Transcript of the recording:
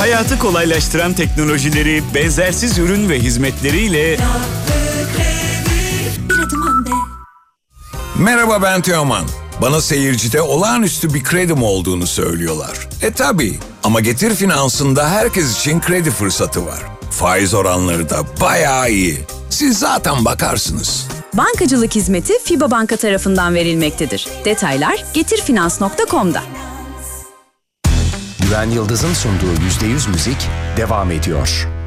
Hayatı kolaylaştıran teknolojileri, benzersiz ürün ve hizmetleriyle Bir adım önde. Merhaba, ben Teoman. Bana seyircide olağanüstü bir kredim olduğunu söylüyorlar. Tabii, ama Getir Finans'ında herkes için kredi fırsatı var. Faiz oranları da bayağı iyi. Siz zaten bakarsınız. Bankacılık hizmeti FIBA Banka tarafından verilmektedir. Detaylar getirfinans.com'da. Güven Yıldız'ın sunduğu %100 müzik devam ediyor.